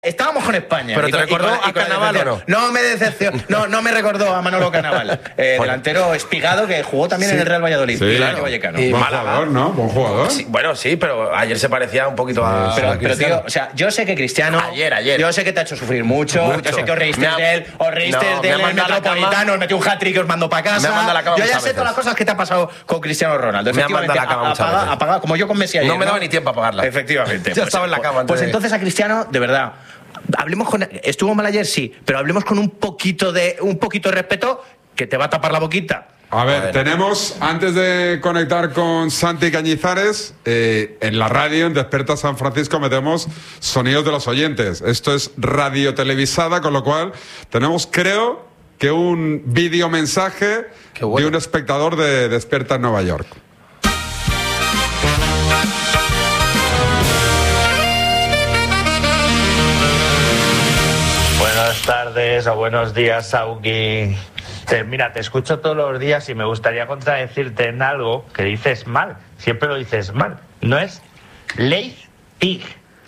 Estábamos con España. Pero te recordó a Cannavaro. No me decepcionó. No me recordó a Manolo Cannavaro. Delantero espigado que jugó también en el Real Valladolid. Sí, claro. Vallecano. Buen jugador, ¿no? Buen jugador. Sí, bueno, sí, pero ayer se parecía un poquito a... Pero tío, o sea, yo sé que Cristiano... Ayer. Yo sé que te ha hecho sufrir mucho. Yo sé que os reíste de él. Os reíste del Metropolitano. Os metió un hat-trick y os mandó para casa. Me ha mandado a la cama. Yo ya sé todas las cosas que te ha pasado con Cristiano Ronaldo. Me ha mandado a la cama muchas veces. Apagado, como yo con Messi ayer. No me daba ni tiempo a apagarla. Efectivamente. Ya estaba en la cama. Pues entonces a Cristiano, de verdad... Hablemos con... Estuvo mal ayer, sí, pero hablemos con un poquito de respeto que te va a tapar la boquita. A ver, tenemos, antes de conectar con Santi Cañizares, en la radio, en Despierta San Francisco, metemos sonidos de los oyentes. Esto es radio televisada, con lo cual tenemos, creo, que un vídeo mensaje de un espectador de Despierta en Nueva York. Buenas tardes o buenos días, Sauki. Mira, te escucho todos los días y me gustaría contradecirte en algo que dices mal. Siempre lo dices mal. No es Leipzig.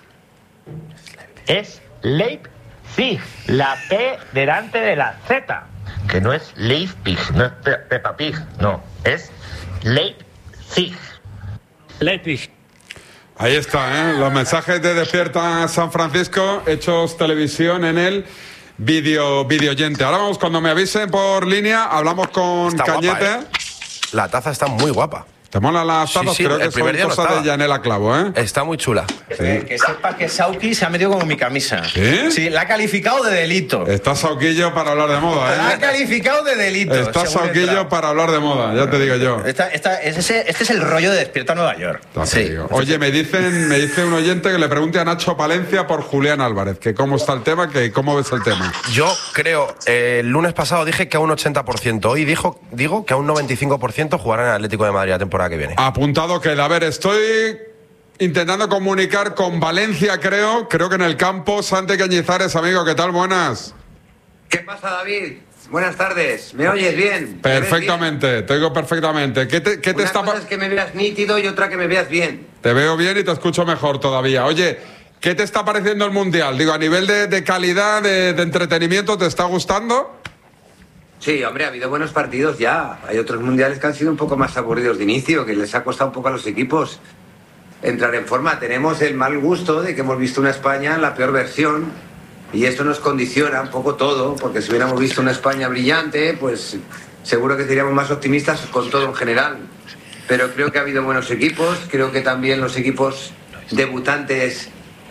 Es Leipzig. La P delante de la Z. Que no es Leipzig, no es Peppa Pig. No, es Leipzig. Leipzig. Ahí está, ¿eh? Los mensajes de Despierta San Francisco, hechos televisión en el vídeo oyente. Ahora vamos, cuando me avisen por línea, hablamos con Está Cañete. guapa, ¿eh? La taza está muy guapa. ¿Te molan las tazas? Sí, creo que son cosas de Yanela Clavo, ¿eh? Está muy chula. Que sepa que Sauki se ha metido como mi camisa. ¿Sí? Sí, la ha calificado de delito. Está Sauquillo para hablar de moda, ¿eh? La ha calificado de delito. Está Sauquillo para hablar de moda, ya te digo yo. Este es el rollo de Despierta Nueva York. Sí. Oye, me dice un oyente que le pregunte a Nacho Palencia por Julián Álvarez, que cómo está el tema, que cómo ves el tema. Yo creo, el lunes pasado dije que a un 80%. Hoy digo que a un 95% jugará en el Atlético de Madrid la temporada que viene. Apuntado queda. A ver, estoy intentando comunicar con Valencia, creo que en el campo. Santi Cañizares, amigo, ¿qué tal? Buenas. ¿Qué pasa, David? Buenas tardes. ¿Me oyes bien? Perfectamente, te oigo perfectamente. ¿Qué te está Una cosa es que me veas nítido y otra que me veas bien. Te veo bien y te escucho mejor todavía. Oye, ¿qué te está pareciendo el Mundial? Digo, a nivel de calidad, de entretenimiento, ¿te está gustando? Sí, hombre, ha habido buenos partidos ya. Hay otros mundiales que han sido un poco más aburridos de inicio, que les ha costado un poco a los equipos entrar en forma. Tenemos el mal gusto de que hemos visto una España en la peor versión y esto nos condiciona un poco todo, porque si hubiéramos visto una España brillante, pues seguro que seríamos más optimistas con todo en general. Pero creo que ha habido buenos equipos, creo que también los equipos debutantes,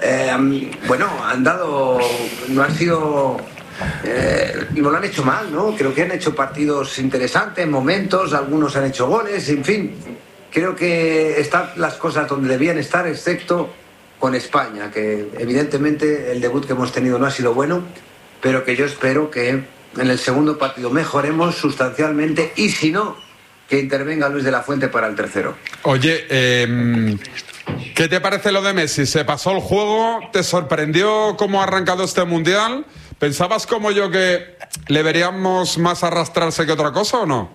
han dado, no han sido... no lo han hecho mal, ¿no? Creo que han hecho partidos interesantes, momentos, algunos han hecho goles, en fin. Creo que están las cosas donde debían estar, excepto con España, que evidentemente el debut que hemos tenido no ha sido bueno, pero que yo espero que en el segundo partido mejoremos sustancialmente y si no, que intervenga Luis de la Fuente para el tercero. Oye, ¿qué te parece lo de Messi? ¿Se pasó el juego? ¿Te sorprendió cómo ha arrancado este Mundial? ¿Pensabas como yo que le veríamos más arrastrarse que otra cosa o no?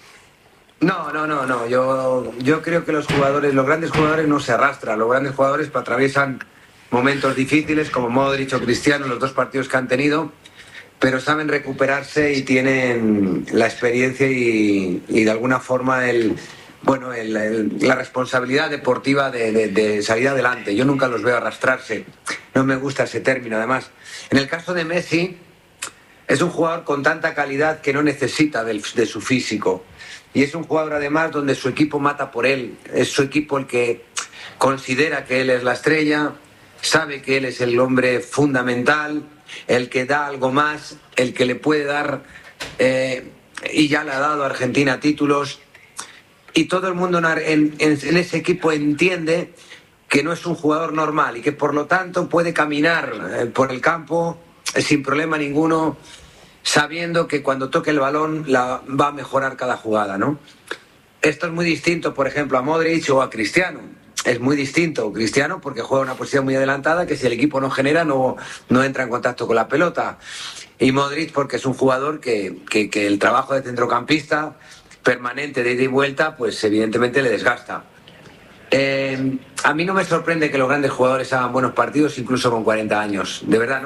No. Yo creo que los grandes jugadores no se arrastran. Los grandes jugadores atraviesan momentos difíciles como Modric o Cristiano, los dos partidos que han tenido, pero saben recuperarse y tienen la experiencia y de alguna forma la responsabilidad deportiva de salir adelante. Yo nunca los veo arrastrarse. No me gusta ese término, además. En el caso de Messi, es un jugador con tanta calidad que no necesita de su físico. Y es un jugador, además, donde su equipo mata por él. Es su equipo el que considera que él es la estrella, sabe que él es el hombre fundamental, el que da algo más, el que le puede dar, y ya le ha dado a Argentina títulos. Y todo el mundo en ese equipo entiende que no es un jugador normal y que por lo tanto puede caminar por el campo sin problema ninguno, sabiendo que cuando toque el balón va a mejorar cada jugada, ¿no? Esto es muy distinto, por ejemplo, a Modric o a Cristiano. Es muy distinto Cristiano porque juega una posición muy adelantada que si el equipo no genera no entra en contacto con la pelota. Y Modric porque es un jugador que el trabajo de centrocampista permanente de ida y vuelta, pues evidentemente le desgasta. A mí no me sorprende que los grandes jugadores hagan buenos partidos incluso con 40 años. De verdad, no.